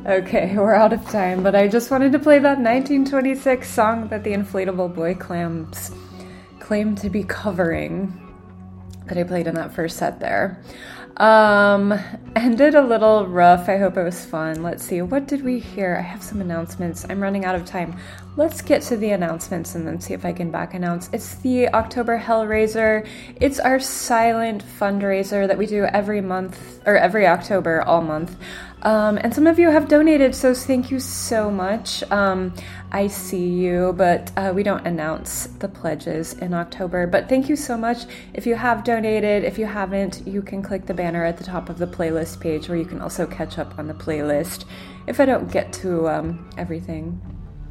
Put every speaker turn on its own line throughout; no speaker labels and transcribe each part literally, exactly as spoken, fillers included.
Okay, we're out of time, but I just wanted to play that nineteen twenty-six song that the Inflatable Boy Clams claim to be covering that I played in that first set there. Um, ended a little rough. I hope it was fun. Let's see, what did we hear? I have some announcements. I'm running out of time. Let's get to the announcements and then see if I can back announce. It's the October Hellraiser. It's our silent fundraiser that we do every month, or every October, all month. Um, and some of you have donated, so thank you so much. Um, I see you, but uh, we don't announce the pledges in October. But thank you so much. If you have donated, if you haven't, you can click the banner at the top of the playlist page, where you can also catch up on the playlist if I don't get to um, everything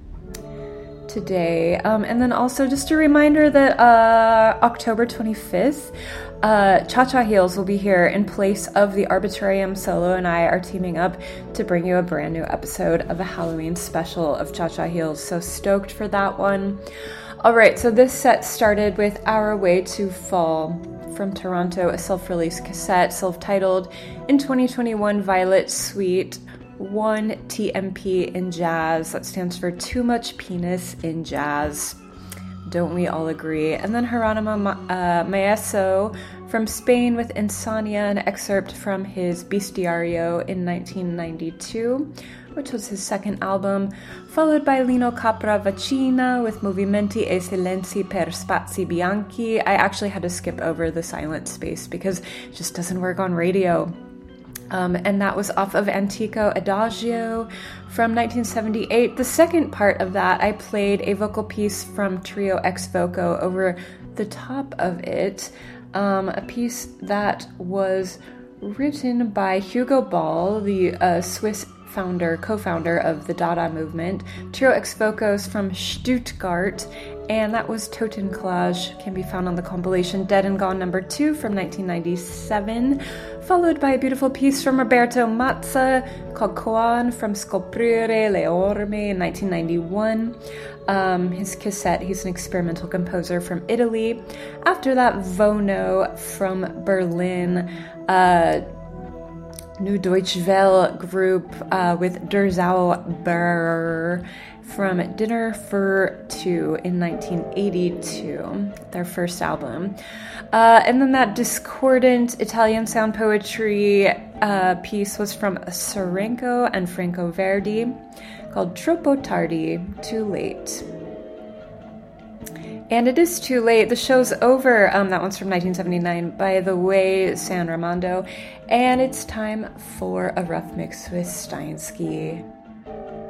today. Um, and then also just a reminder that uh, October twenty-fifth, uh, Cha-Cha Heels will be here in place of the Arbitrarium. Solo and I are teaming up to bring you a brand new episode of a Halloween special of Cha-Cha Heels. So stoked for that one. All right, so this set started with Our Way to Fall from Toronto, a self-release cassette, self-titled, in twenty twenty-one, Violet Suite one T M P in jazz. That stands for Too Much Penis in Jazz. Don't we all agree? And then Geronimo Ma- uh, Maeso from Spain with Insomnia, an excerpt from his Bestiario in nineteen ninety-two, which was his second album, followed by Lino Capravacina with Movimenti e Silenzi per Spazi Bianchi. I actually had to skip over the silent space because it just doesn't work on radio. Um, and that was off of Antico Adagio from nineteen seventy-eight. The second part of that, I played a vocal piece from Trio Ex Voco over the top of it, um, a piece that was written by Hugo Ball, the uh, Swiss founder, co-founder of the Dada movement. Trio Ex Vocos from Stuttgart, and that was Totenklage, can be found on the compilation Dead and Gone number two from nineteen ninety-seven, followed by a beautiful piece from Roberto Mazza called Koan from Scoprire le Orme in nineteen ninety-one. Um, his cassette, he's an experimental composer from Italy. After that, Vono from Berlin, uh, New Deutsche Welle group uh, with Der Zauberer from Dinner for Two in nineteen eighty-two, their first album. Uh, and then that discordant Italian sound poetry uh, piece was from Sorenko and Franco Verdi called Troppo Tardi, Too Late. And it is too late. The show's over. Um, that one's from nineteen seventy-nine, by the way, San Ramondo. And it's time for a rough mix with Steinsky.